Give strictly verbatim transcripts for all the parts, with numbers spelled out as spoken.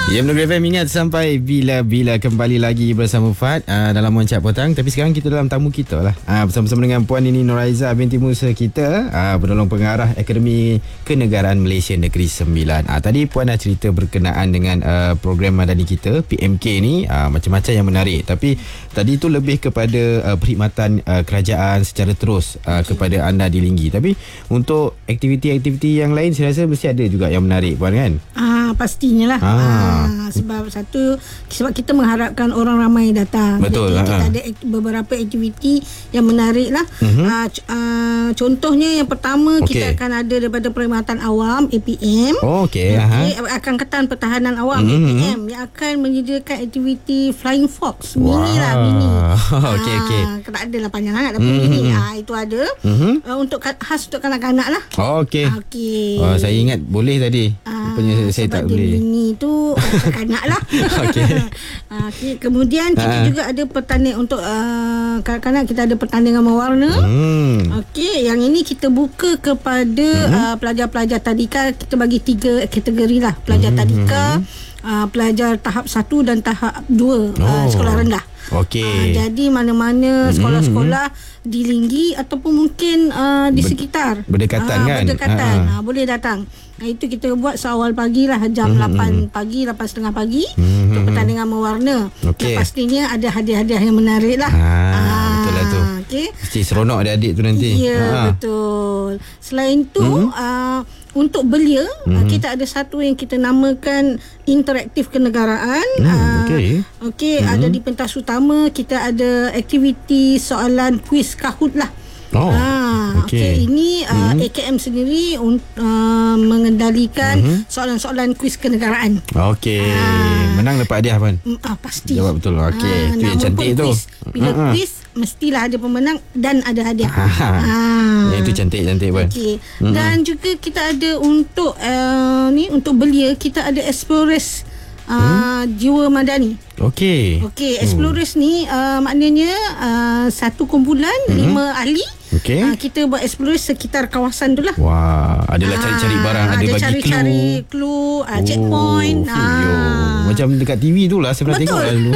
Ya, Menurut F M ingat sampai bila-bila kembali lagi bersama Fad uh, dalam Moncak Petang. Tapi sekarang kita dalam tamu kita lah, uh, bersama-sama dengan Puan Nini Nurhaiza binti Musa kita, uh, penolong pengarah Akademi Kenegaraan Malaysia Negeri Sembilan. uh, Tadi Puan dah cerita berkenaan dengan uh, program madani kita P M K ni, uh, macam-macam yang menarik. Tapi tadi tu lebih kepada uh, perkhidmatan uh, kerajaan secara terus uh, kepada anda di Linggi. Tapi untuk aktiviti-aktiviti yang lain saya rasa mesti ada juga yang menarik, Puan, kan? Ah, pastinya lah. Ah. Ah, sebab satu, sebab kita mengharapkan orang ramai datang. Betul. Jadi kita Ha. ada ak- beberapa aktiviti yang menarik lah. Mhm. Ah, c- ah, contohnya yang pertama, Okey. kita akan ada daripada perkhidmatan awam A P M. Oh, okey. Okey, Aha. Angkatan Pertahanan Awam Mhm. A P M yang akan menyediakan aktiviti Flying Fox. Mini lah, mini. Okey, okey. Ah, tak ada lah panjang sangat tapi Mhm. mini. Ah, itu ada. Mhm. Ah, untuk ka- khas untuk kanak-kanak lah. Oh, okey. Okey. Oh, saya ingat boleh tadi. Ah, Rupanya saya, saya sebab tak dia boleh. mini tu kanak-kanak lah. Okey. Ah, okay. Kemudian kita Ha. juga ada pertandingan untuk uh, kanak-kanak, kita ada pertandingan mewarna. Hmm. Okey, yang ini kita buka kepada hmm. uh, pelajar-pelajar tadika. Kita bagi tiga kategori lah. Pelajar Hmm. tadika, uh, pelajar tahap satu dan tahap dua, Oh. uh, sekolah rendah. Okey. Uh, jadi mana-mana sekolah-sekolah di Linggi ataupun mungkin uh, di Ber- sekitar berdekatan Ah, kan? Berdekatan. Ha. Ah, boleh datang. Nah, itu kita buat seawal pagi lah, jam lapan pagi, lapan tiga puluh pagi untuk pertandingan mewarna. Okey. Dan pastinya ada hadiah-hadiah yang menarik lah. Ah, betul lah tu. Okey. Mesti seronok adik-adik tu nanti. Ya, Ha. betul. Selain tu, uh, untuk belia, uh, kita ada satu yang kita namakan interaktif kenegaraan. Hmm, Ah, okey. Okey, ada di pentas utama kita ada aktiviti soalan kuis Kahoot lah. Oh, Ah, okey. okey. Ini uh, A K M sendiri un, uh, mengendalikan soalan-soalan kuis kenegaraan. Okey. Ah. Menang dapat hadiah, Puan? Mm, ah, pasti. Jawab betul. Okey. Ah, Tu yang nama cantik pun tu. Kuis. Bila Ha-ha. kuis mestilah ada pemenang dan ada hadiah. Ha. Ah. Yang itu cantik-cantik, Puan. Okey. Dan juga kita ada untuk uh, ni untuk belia, kita ada Explorers uh, jiwa madani. Okey. Okey, Explorers ni uh, maknanya uh, satu kumpulan lima ahli. Okey. Uh, kita buat explore sekitar kawasan tu lah. Wah, adalah cari-cari barang, ada, ada bagi cari-cari clue. clue, uh, checkpoint. Oh, yo. Macam dekat T V tu lah saya pernah Betul. tengok lah dulu.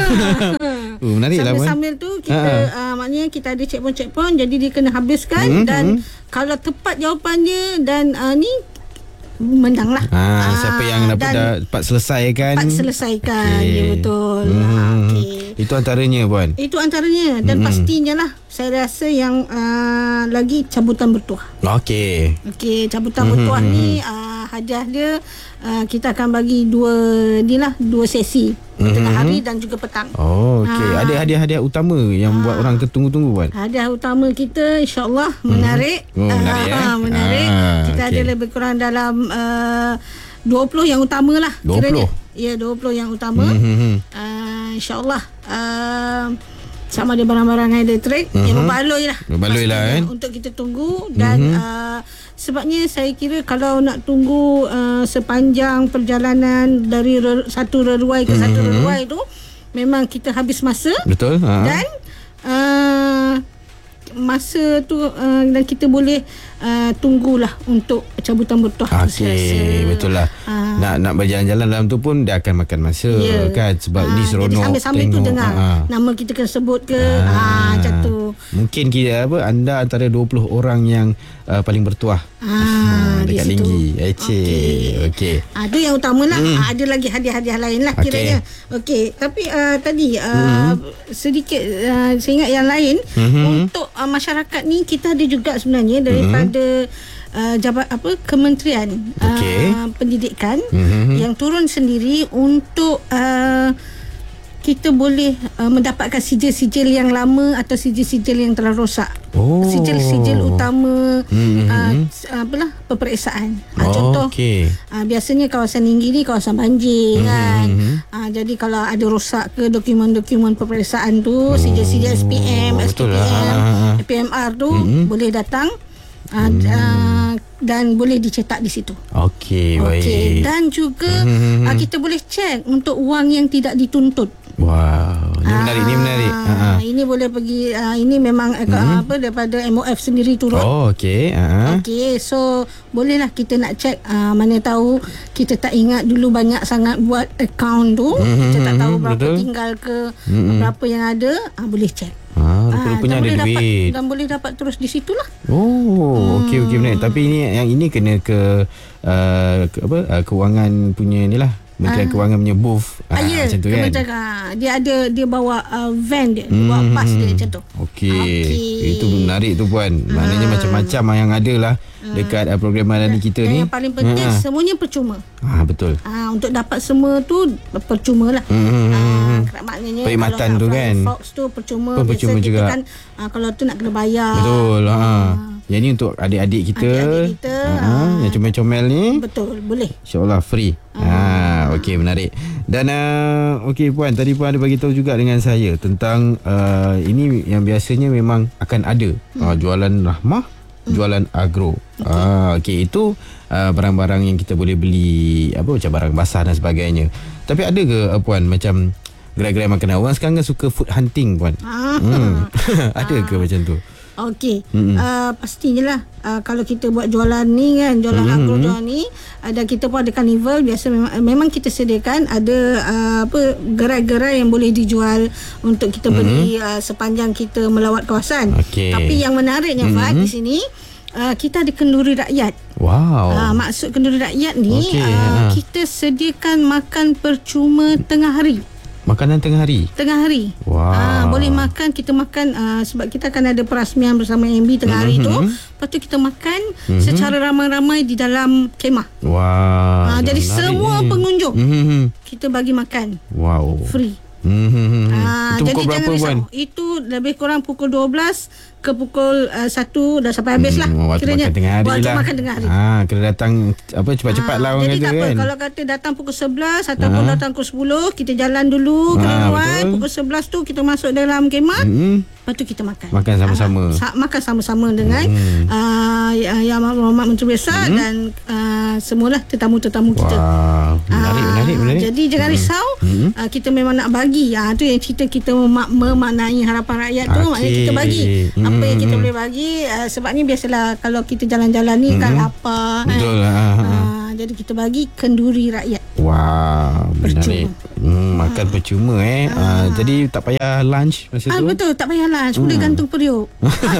Oh, menarik lah, Puan. Sambil-sambil tu kita Ha. uh, maknanya kita ada checkpoint-checkpoint, jadi dia kena habiskan Mhm, dan mhm. kalau tepat jawapannya dan uh, ni menang lah. Ah, Ah, siapa yang dapat dan dapat selesaikan. dapat selesaikan. Okey. Ya, betul. Hmm. Ah, okey. Itu antaranya, Puan. Itu antaranya dan pastinya lah saya rasa yang uh, lagi cabutan bertuah. Okey. Okey, cabutan bertuah ni uh, hadiah dia uh, kita akan bagi dua ni lah, dua sesi, tengah hari dan juga petang. Oh, okey. Ah. Ada hadiah-hadiah utama yang buat orang tertunggu-tunggu, Puan. Hadiah utama kita insya-Allah menarik. Oh, menarik, eh? Ah, menarik. Ah, kita okey. ada lebih kurang dalam uh, dua puluh yang utama lah. dua puluh? kiranya. Ya, dua puluh yang utama. Hmm. Uh, insya-Allah uh, sama ada barang-barang elektrik mm-hmm. yang berbaloi lah. Berbaloi lah, Pastinya kan? untuk kita tunggu dan mm-hmm. uh, sebabnya saya kira kalau nak tunggu uh, sepanjang perjalanan dari re- satu reruai ke mm-hmm. satu reruai tu memang kita habis masa. Betul? Ha. Dan uh, masa tu uh, dan kita boleh uh, tunggulah untuk cabutan bertuah. Okey, betul lah. Ah. Nak nak berjalan-jalan dalam tu pun dia akan makan masa, Ya. kan, sebab Ah, ni jadi seronok sambil-sambil tu tengok. dengar Ha. nama kita kena sebut ke ah, macam tu. Mungkin kira apa, anda antara dua puluh orang yang uh, paling bertuah Ah, di dekat situ. Linggi. Eceh. Okey. Ah, tu yang utama lah. Hmm. Ah, ada lagi hadiah-hadiah lain lah Okey. kiranya. Okey, tapi uh, tadi uh, hmm. sedikit uh, saya ingat yang lain Hmm. untuk uh, masyarakat ni kita ada juga sebenarnya daripada uh, jabat apa kementerian Okey. uh, pendidikan Mhm. yang turun sendiri untuk uh, kita boleh uh, mendapatkan sijil-sijil yang lama atau sijil-sijil yang telah rosak. Oh. Sijil-sijil utama Mhm. uh, apalah peperiksaan. Uh, Oh, contoh okey. uh, biasanya kawasan Linggi ni kawasan banjir Mhm, kan. mhm. Uh, jadi kalau ada rosak ke dokumen-dokumen peperiksaan tu, sijil-sijil S P M, betul S P P M, lah. P M R tu Mhm. boleh datang uh, uh, dan boleh dicetak di situ. Okey, baik. Okey, dan juga Mhm. uh, kita boleh cek untuk wang yang tidak dituntut. Wow, Ini menarik, ini menarik. Ha. Ini boleh pergi, uh, ini memang uh, Mm-hmm. apa daripada M O F sendiri turun. Oh, okey. Ha. Okey, so bolehlah kita nak check, uh, mana tahu kita tak ingat dulu banyak sangat buat account tu, mm-hmm. kita tak tahu berapa Betul. tinggal ke, Mm-hmm. berapa yang ada, uh, boleh check. Ha, Ah, rupanya dan ada boleh dapat, duit. dan boleh dapat terus di situlah. Oh, okey okey benar. Tapi ini yang ini kena ke, uh, ke apa? Uh, kewangan punya ni lah. Kementerian Kewangan punya booth. Ah, ya, macam tu kan. Kementerian, ah, dia ada, dia bawa uh, van dia, dia bawa Hmm, bas dia macam tu. Okey. Okey. Itu menarik tu puan. Maknanya macam-macam yang ada lah dekat uh, program Madani kita Dan ni. yang paling penting, Ha. semuanya percuma. Ah, betul. Ah, untuk dapat semua tu percuma lah. Hmm, Ah, maknanya perkhidmatan kalau tu nak kan. Flying Fox tu percuma. Pun Biasa percuma kita juga. kan, ah, kalau tu nak kena bayar. Betul. Ha. Yang ni untuk adik-adik kita. Adik-adik kita, Ha, ah. yang comel-comel ni. Betul, boleh. InsyaAllah free. Ha, okey menarik. Dan uh, okey puan, tadi puan ada bagi tahu juga dengan saya tentang uh, ini yang biasanya memang akan ada hmm. uh, jualan rahmah, hmm. jualan agro. Okey, uh, okay, itu uh, barang-barang yang kita boleh beli, apa macam barang basah dan sebagainya. Tapi ada ke uh, puan macam gerai-gerai makanan? Orang sekarang kan suka food hunting puan. Ah. Hmm. Ada ke macam tu? Okey, Mm-mm. uh, pastinya lah uh, kalau kita buat jualan ni kan, jualan Mm-mm. agro jualan ni, uh, dan kita pun ada carnival, biasa memang, memang kita sediakan ada uh, apa gerai-gerai yang boleh dijual untuk kita beli uh, sepanjang kita melawat kawasan. Okey. Tapi yang menariknya Fad, di sini uh, kita ada kenduri rakyat. Wow. Uh, maksud kenduri rakyat ni, Okey, uh, ha. kita sediakan makan percuma tengah hari. Makanan tengah hari. Tengah hari. Wow. Ah, boleh makan, kita makan uh, sebab kita akan ada perasmian bersama M B tengah hari tu. Lepas tu kita makan secara ramai-ramai di dalam kemah. Wah. Ah, jadi menarik semua ni. pengunjung Mhm. kita bagi makan Wow. free. Mhm. Ah, Itu jadi pukul jangan berapa risau. puan? Itu lebih kurang pukul dua belas ke pukul uh, satu dah sampai habis lah. Hmm, waktu makan tengah hari waktu lah. makan tengah hari. Ah, kena datang apa cepat-cepat Ah, lah orang jadi kata tak apa, kan. kalau kata datang pukul sebelas ataupun Ah. datang pukul sepuluh, kita jalan dulu ke Ah, luar. betul. Pukul sebelas tu kita masuk dalam kemah. Hmm. Lepas tu kita makan. Makan sama-sama. Ah, sa- makan sama-sama dengan Hmm. uh, Yang Amat Menteri Besar Hmm. dan uh, semualah tetamu-tetamu kita. Wah, menarik, Ah, menarik, menarik. Jadi jangan risau. Hmm. Uh, kita memang nak bagi. Ah, tu yang cerita kita memak- memaknai harapan rakyat tu. Okey. Maknanya kita bagi. Apa yang kita Hmm. boleh bagi. Uh, sebabnya biasalah kalau kita jalan-jalan ni kan lapar. Betul lah. Kan? Ah, ah. Ah, jadi kita bagi kenduri rakyat. Wah, menarik. Percuma. Hmm, makan percuma eh. Ah, jadi tak payah lunch masa Ah, tu. betul, tak payah lunch. Boleh gantung periuk.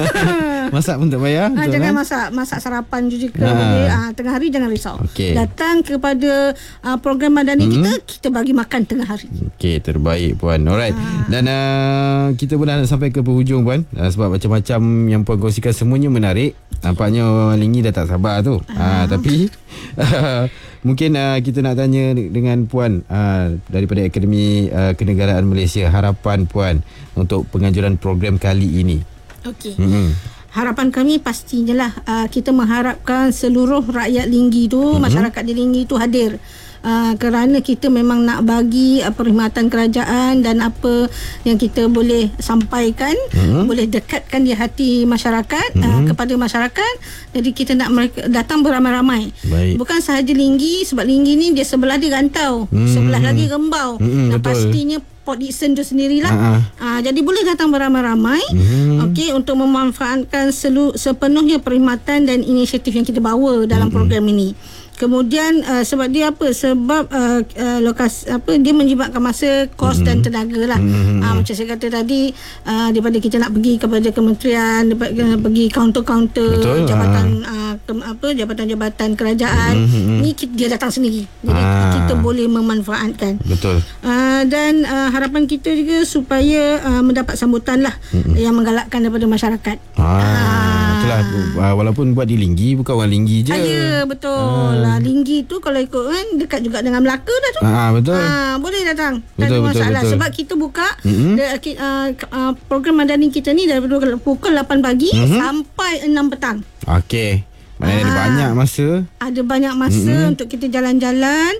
Masak pun tak payah. Ha, betul, jangan eh? masak masak sarapan je ke Ha. boleh. Ha, tengah hari jangan risau. Okey. Datang kepada uh, program Madani Hmm. kita, kita bagi makan tengah hari. Okey, terbaik puan. Alright. Ah. Dan uh, kita pun dah nak sampai ke penghujung puan. Uh, sebab macam-macam yang puan kongsikan semuanya menarik. Nampaknya orang Linggi dah tak sabar tu. Ah, uh, tapi uh, mungkin uh, kita nak tanya dengan puan uh, daripada Akademi uh, Kenegaraan Malaysia, harapan puan untuk penganjuran program kali ini. Okey. Hmm. Harapan kami pastinya lah uh, kita mengharapkan seluruh rakyat Linggi tu, mm-hmm. masyarakat di Linggi tu hadir. Uh, kerana kita memang nak bagi uh, perkhidmatan kerajaan dan apa yang kita boleh sampaikan, mm-hmm. boleh dekatkan di hati masyarakat, mm-hmm. uh, kepada masyarakat. Jadi kita nak mereka datang beramai-ramai. Baik. Bukan sahaja Linggi, sebab Linggi ni dia sebelah dia Rantau, mm-hmm. sebelah lagi Rembau. Mm-hmm, Dan betul. pastinya Port Dickson tu sendirilah. Ha-ha. Uh, jadi boleh datang beramai-ramai, Mhm. okey, untuk memanfaatkan selu, sepenuhnya perkhidmatan dan inisiatif yang kita bawa dalam mm-hmm. program ini. Kemudian uh, sebab dia apa? Sebab uh, uh, lokasi apa dia menjimatkan masa, kos mm-hmm. dan tenaga lah. Mm-hmm. Uh, macam saya kata tadi, uh, daripada kita nak pergi kepada kementerian, daripada uh, pergi kaunter-kaunter Betul. jabatan uh, ke, apa jabatan-jabatan kerajaan, Mm-hmm. ni kita, dia datang sendiri. Jadi Ah. kita boleh memanfaatkan. Betul. Uh, dan uh, harapan kita juga supaya uh, mendapat sambutan lah mm-hmm. yang menggalakkan daripada masyarakat. Ah, itulah uh, walaupun buat di Linggi, bukan orang Linggi je. Ah, ya, betul. Ah. Linggi tu kalau ikut kan dekat juga dengan Melaka dah tu. Ah, betul. Ah, boleh datang. Tak Betul, ada betul, masalah. betul. Sebab kita buka Mm-hmm. de, uh, uh, program Madani kita ni daripada pukul lapan pagi mm-hmm. sampai enam petang. Okey. Maknanya ada Ah. banyak masa. Ada banyak masa mm-hmm. untuk kita jalan-jalan.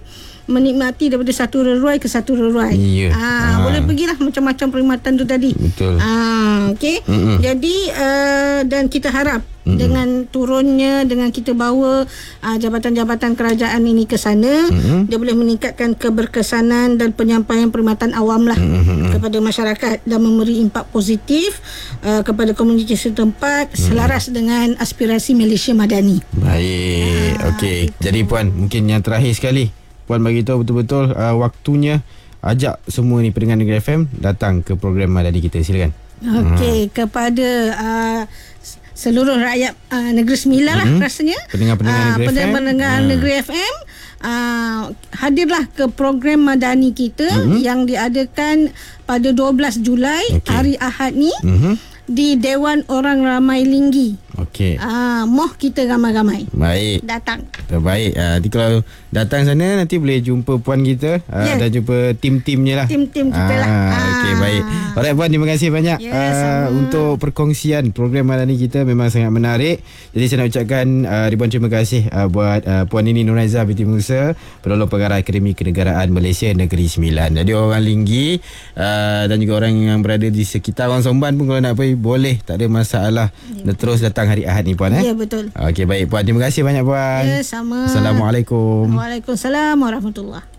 menikmati daripada satu reruai ke satu reruai. Ya. Ah, Ah. boleh pergilah macam-macam perkhidmatan tu tadi. Betul. Ah, okey. Mm-mm. Jadi uh, dan kita harap Mm-mm. dengan turunnya, dengan kita bawa uh, jabatan-jabatan kerajaan ini ke sana, Mm-mm. dia boleh meningkatkan keberkesanan dan penyampaian perkhidmatan awam lah Mm-mm. kepada masyarakat dan memberi impak positif uh, kepada komuniti setempat selaras dengan aspirasi Malaysia Madani. Baik. Ah, Okey. itu. Jadi Puan, mungkin yang terakhir sekali, Puan bagi tahu betul-betul uh, waktunya ajak semua ni pendengar Negeri F M datang ke program Madani kita. Silakan. Okey, kepada uh, seluruh rakyat uh, Negeri Sembilan lah Mhm. rasanya. Pendengar-pendengar Ah, Negeri F M. pendengar-pendengar Ah. Negeri F M. Uh, hadirlah ke program Madani kita Mhm. yang diadakan pada dua belas Julai, Okey. hari Ahad ni, Mhm. di Dewan Orang Ramai Linggi. Okey. Ah, moh kita ramai-ramai Baik. datang. Terbaik. Uh, nanti kalau datang sana nanti boleh jumpa puan kita uh, Ya. dan jumpa tim-timnya lah. Tim-tim kita lah. Ah, Ah. Okey, baik. Alright puan, terima kasih banyak Ya, uh, sama. untuk perkongsian program malam ni kita memang sangat menarik. Jadi saya nak ucapkan uh, ribuan terima kasih uh, buat uh, Puan Nini Nurhaiza binti Musa, Penolong Pengarah Akademi Kenegaraan Malaysia Negeri Sembilan. Jadi orang Linggi uh, dan juga orang yang berada di sekitar Wang Somban pun kalau nak pergi boleh, tak ada masalah. Dan terus datang hari Ahad ni puan eh. Ya, betul. Okey, baik puan. Terima kasih banyak puan. Ya, sama. Assalamualaikum. Waalaikumsalam warahmatullahi.